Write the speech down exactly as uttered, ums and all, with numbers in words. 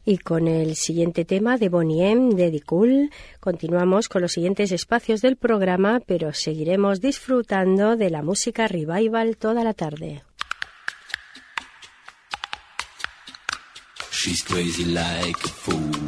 Y con el siguiente tema de Boney M, de The Cool, continuamos con los siguientes espacios del programa, pero seguiremos disfrutando de la música revival toda la tarde. She's crazy like a fool.